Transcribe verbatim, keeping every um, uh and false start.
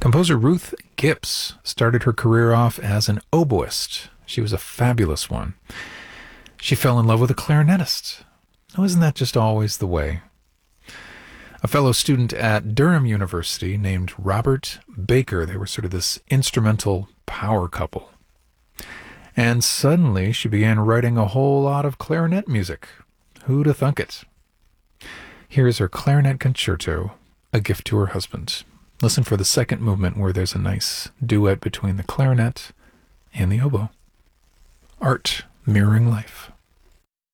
Composer Ruth Gips started her career off as an oboist. She was a fabulous one. She fell in love with a clarinetist. Oh, isn't that just always the way? A fellow student at Durham University named Robert Baker. They were sort of this instrumental power couple. And suddenly she began writing a whole lot of clarinet music. Who'd have thunk it? Here's her clarinet concerto, A Gift to Her Husband. Listen for the second movement where there's a nice duet between the clarinet and the oboe. Art mirroring life.